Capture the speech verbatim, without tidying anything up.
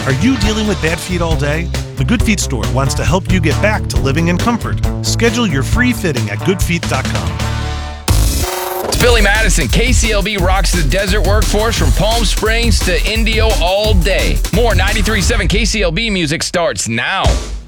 Are you dealing with bad feet all day? The Good Feet store wants to help you get back to living in comfort. Schedule your free fitting at good feet dot com. It's Billy Madison. K C L B rocks the desert workforce from Palm Springs to Indio all day. More ninety-three point seven K C L B music starts now.